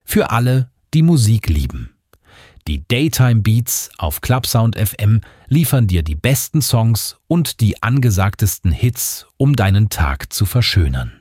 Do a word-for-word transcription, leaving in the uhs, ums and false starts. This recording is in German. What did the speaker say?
Für alle, die Musik lieben. Die Daytime Beats auf Clubsound F M liefern dir die besten Songs und die angesagtesten Hits, um deinen Tag zu verschönern.